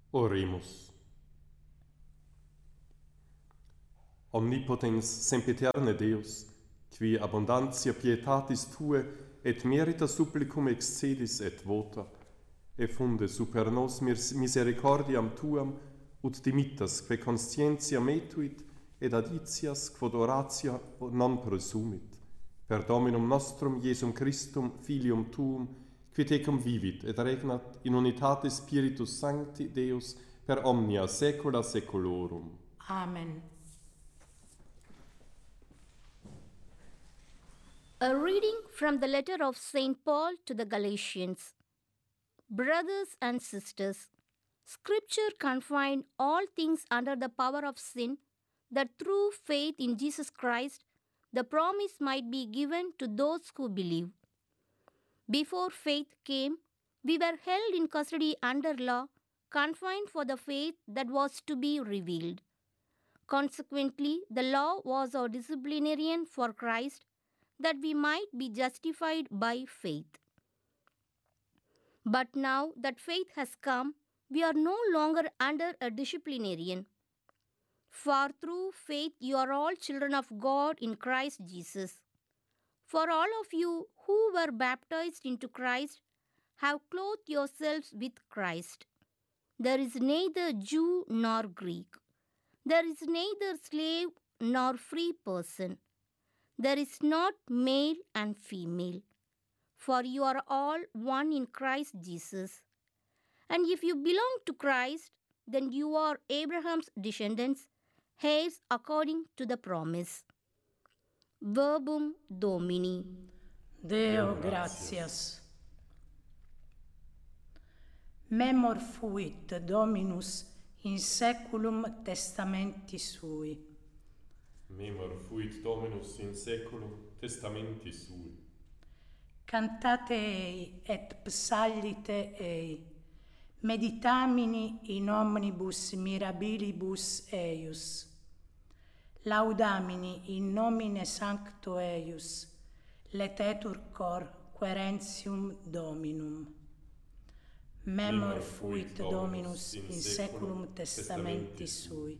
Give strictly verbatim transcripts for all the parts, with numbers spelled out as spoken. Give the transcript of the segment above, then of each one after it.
Oremus. Omnipotens sempiterne Deus, qui abundantia pietatis Tue et merita supplicum excedis et vota, effunde super nos misericordiam Tuam, ut dimittas que conscientia metuit, et aditias quod oratia non presumit, per Dominum nostrum Iesum Christum, Filium Tuum, qui tecum vivit et regnat in unitate Spiritus Sancti Deus per omnia saecula saeculorum. Amen. A reading from the letter of Saint Paul to the Galatians. Brothers and sisters, Scripture confined all things under the power of sin, that through faith in Jesus Christ, the promise might be given to those who believe. Before faith came, we were held in custody under law, confined for the faith that was to be revealed. Consequently, the law was our disciplinarian for Christ, that we might be justified by faith. But now that faith has come, we are no longer under a disciplinarian. For through faith you are all children of God in Christ Jesus. For all of you who were baptized into Christ have clothed yourselves with Christ. There is neither Jew nor Greek. There is neither slave nor free person. There is not male and female. For you are all one in Christ Jesus. And if you belong to Christ, then you are Abraham's descendants, heirs according to the promise. Verbum Domini. Deo gratias. Memor fuit Dominus in saeculum testamenti sui. Memor fuit Dominus in saeculum testamenti sui. Cantate ei et psallite ei. Meditamini in omnibus mirabilibus eius. Laudamini in nomine sancto eius. Letetur cor querentium Dominum. Memor fuit Dominus in saeculum testamenti sui.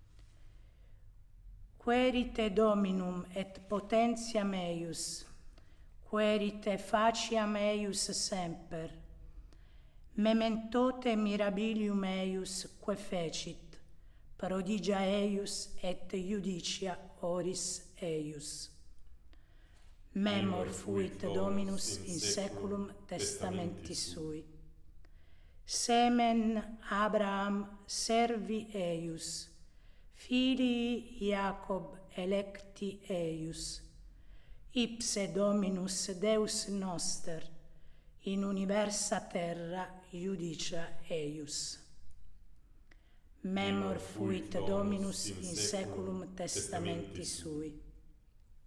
Querite Dominum et potentiam eius. Querite faciam eius semper. Mementote mirabilium eius que fecit. Prodigia eius et judicia oris eius. Memor fuit Dominus in saeculum testamenti sui. Semen Abraham servi eius. Filii Iacob electi eius. Ipse Dominus Deus noster, in universa terra judicia eius. Memor fuit Dominus in saeculum testamenti sui.